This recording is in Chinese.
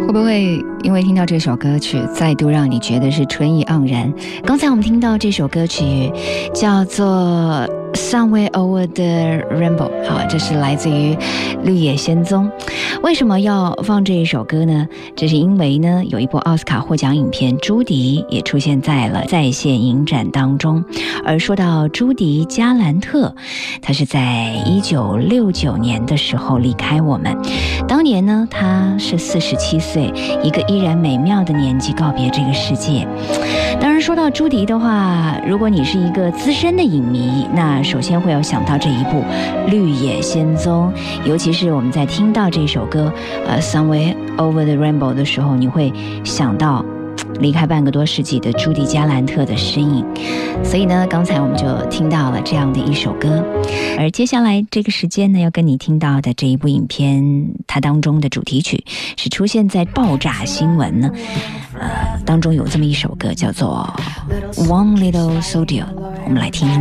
会不会因为听到这首歌曲再度让你觉得是春意盎然？刚才我们听到这首歌曲叫做 Somewhere Over the Rainbow， 好，这是来自于绿野仙踪。为什么要放这一首歌呢？这是因为呢，有一部奥斯卡获奖影片《朱迪》也出现在了在线影展当中。而说到朱迪·加兰特，他是在1969年的时候离开我们。当年呢，他是47岁，一个依然美妙的年纪告别这个世界。当然，说到朱迪的话，如果你是一个资深的影迷，那首先会有想到这一部《绿野仙踪》，尤其是我们在听到这首歌Somewhere Over the Rainbow 的时候，你会想到离开半个多世纪的朱迪·加兰特的身影。所以呢，刚才我们就听到了这样的一首歌。而接下来这个时间呢，要跟你听到的这一部影片，它当中的主题曲是出现在爆炸新闻呢当中有这么一首歌叫做 One Little Soldier， 我们来听。